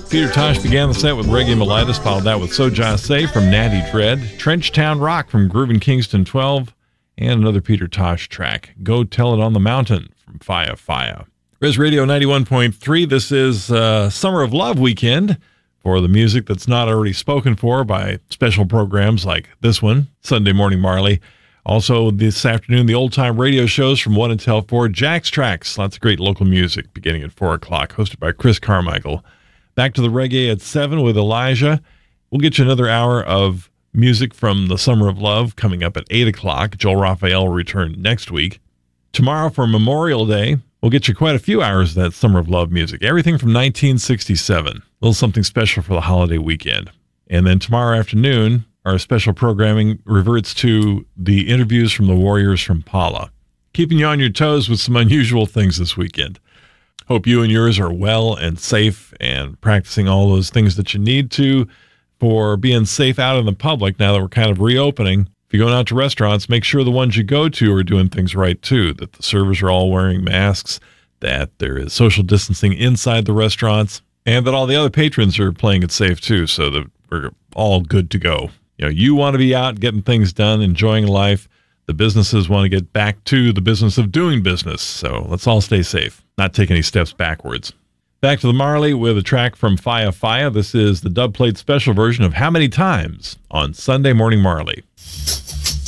Peter Tosh began the set with Reggae Mellitus, followed that with So Ja Say from Natty Dread, Trenchtown Rock from Groovin' Kingston 12, and another Peter Tosh track, Go Tell It on the Mountain from Fire Fire. Res Radio 91.3, this is Summer of Love weekend for the music that's not already spoken for by special programs like this one, Sunday Morning Marley. Also this afternoon, the Old Time Radio shows from 1 until 4, Jack's Tracks, lots of great local music beginning at 4 o'clock, hosted by Chris Carmichael. Back to the reggae at 7 with Elijah. We'll get you another hour of music from the Summer of Love coming up at 8 o'clock. Joel Raphael will return next week. Tomorrow for Memorial Day, we'll get you quite a few hours of that Summer of Love music. Everything from 1967. A little something special for the holiday weekend. And then tomorrow afternoon, our special programming reverts to the interviews from the Warriors from Paula, keeping you on your toes with some unusual things this weekend. Hope you and yours are well and safe and practicing all those things that you need to for being safe out in the public now that we're kind of reopening. If you're going out to restaurants, make sure the ones you go to are doing things right too, that the servers are all wearing masks, that there is social distancing inside the restaurants, and that all the other patrons are playing it safe too, so that we're all good to go. You know, you want to be out getting things done, enjoying life. The businesses want to get back to the business of doing business, so let's all stay safe, not take any steps backwards. Back to the Marley with a track from Fire Fire. This is the dubplate special version of How Many Times on Sunday Morning Marley.